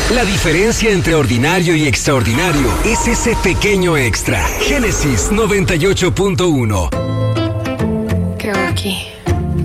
La diferencia entre ordinario y extraordinario es ese pequeño extra. Génesis 98.1. ¿Qué hago aquí?